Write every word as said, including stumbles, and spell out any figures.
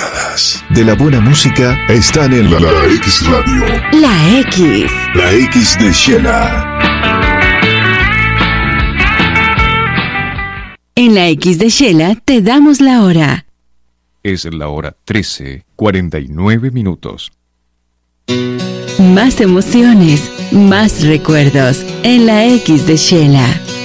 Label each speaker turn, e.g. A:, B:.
A: décadas de la buena música están en la, la X Radio.
B: La X.
A: La X de Shela.
B: En la X de Shela te damos la hora.
C: Es la hora trece, cuarenta y nueve minutos.
B: Más emociones, más recuerdos en la X de Shela.